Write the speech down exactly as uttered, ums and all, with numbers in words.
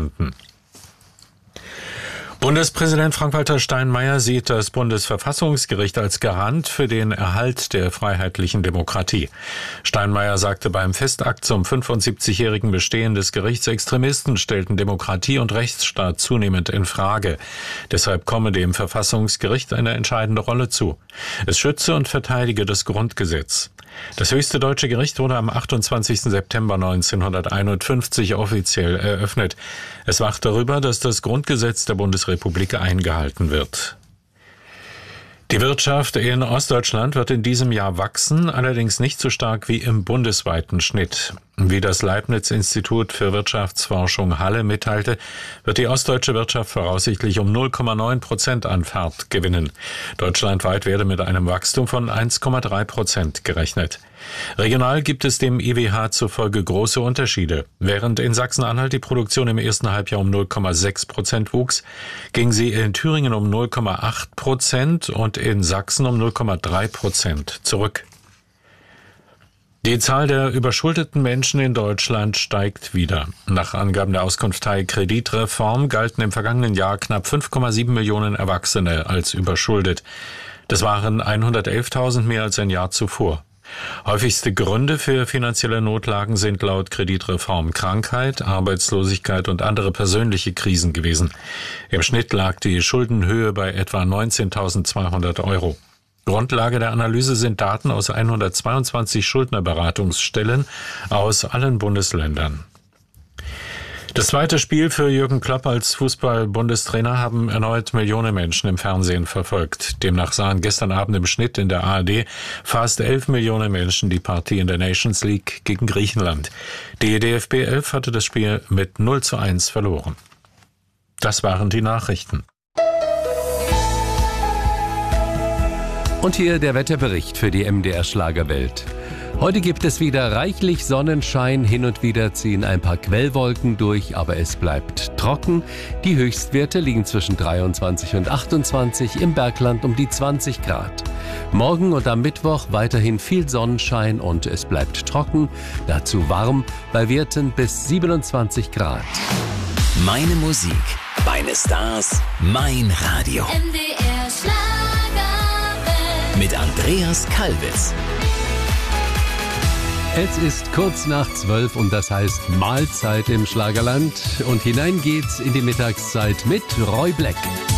Stunden. Bundespräsident Frank-Walter Steinmeier sieht das Bundesverfassungsgericht als Garant für den Erhalt der freiheitlichen Demokratie. Steinmeier sagte beim Festakt zum fünfundsiebzigjährigen Bestehen des Gerichts, Extremisten stellten Demokratie und Rechtsstaat zunehmend in Frage. Deshalb komme dem Verfassungsgericht eine entscheidende Rolle zu. Es schütze und verteidige das Grundgesetz. Das höchste deutsche Gericht wurde am achtundzwanzigsten September neunzehnhunderteinundfünfzig offiziell eröffnet. Es wacht darüber, dass das Grundgesetz der Bundesrepublik eingehalten wird. Die Wirtschaft in Ostdeutschland wird in diesem Jahr wachsen, allerdings nicht so stark wie im bundesweiten Schnitt. Wie das Leibniz-Institut für Wirtschaftsforschung Halle mitteilte, wird die ostdeutsche Wirtschaft voraussichtlich um null Komma neun Prozent an Fahrt gewinnen. Deutschlandweit werde mit einem Wachstum von eins Komma drei Prozent gerechnet. Regional gibt es dem I W H zufolge große Unterschiede. Während in Sachsen-Anhalt die Produktion im ersten Halbjahr um null Komma sechs Prozent wuchs, ging sie in Thüringen um null Komma acht Prozent und in Sachsen um null Komma drei Prozent zurück. Die Zahl der überschuldeten Menschen in Deutschland steigt wieder. Nach Angaben der Auskunftei Kreditreform galten im vergangenen Jahr knapp fünf Komma sieben Millionen Erwachsene als überschuldet. Das waren hundertelftausend mehr als ein Jahr zuvor. Häufigste Gründe für finanzielle Notlagen sind laut Kreditreform Krankheit, Arbeitslosigkeit und andere persönliche Krisen gewesen. Im Schnitt lag die Schuldenhöhe bei etwa neunzehntausendzweihundert Euro. Grundlage der Analyse sind Daten aus hundertzweiundzwanzig Schuldnerberatungsstellen aus allen Bundesländern. Das zweite Spiel für Jürgen Klopp als Fußball-Bundestrainer haben erneut Millionen Menschen im Fernsehen verfolgt. Demnach sahen gestern Abend im Schnitt in der A R D fast elf Millionen Menschen die Partie in der Nations League gegen Griechenland. Die D F B elf hatte das Spiel mit null zu eins verloren. Das waren die Nachrichten. Und hier der Wetterbericht für die M D R Schlagerwelt. Heute gibt es wieder reichlich Sonnenschein, hin und wieder ziehen ein paar Quellwolken durch, aber es bleibt trocken. Die Höchstwerte liegen zwischen dreiundzwanzig und achtundzwanzig, im Bergland um die zwanzig Grad. Morgen und am Mittwoch weiterhin viel Sonnenschein und es bleibt trocken, dazu warm, bei Werten bis siebenundzwanzig Grad. Meine Musik, meine Stars, mein Radio. M D R Schlagerwelt. Mit Andreas Kalbitz. Es ist kurz nach zwölf und das heißt Mahlzeit im Schlagerland. Und hinein geht's in die Mittagszeit mit Roy Black.